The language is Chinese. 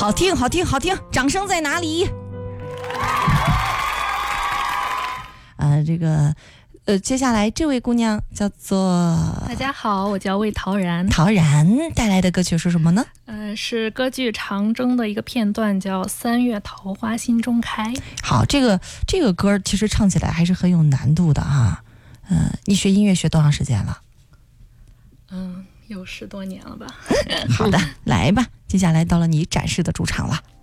好听，好听，好听！掌声在哪里？接下来这位姑娘叫做…… 大家好，我叫魏陶然。 陶然带来的歌曲是什么呢？ 是歌剧《长征》的一个片段，叫《三月桃花心中开》。 好，这个歌其实唱起来还是很有难度的哈。你学音乐学多长时间了？ 有10多年了吧。 好的，来吧，接下来到了你展示的主场了。